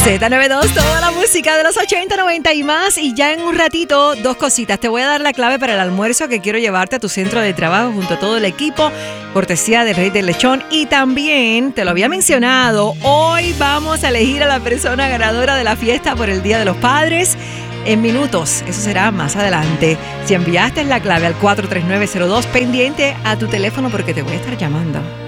Z92, toda la música de los 80, 90 y más. Y ya en un ratito, dos cositas. Te voy a dar la clave para el almuerzo que quiero llevarte a tu centro de trabajo junto a todo el equipo, cortesía del Rey del Lechón. Y también, te lo había mencionado, hoy vamos a elegir a la persona ganadora de la fiesta por el Día de los Padres. En minutos, eso será más adelante. Si enviaste la clave al 43902, pendiente a tu teléfono porque te voy a estar llamando.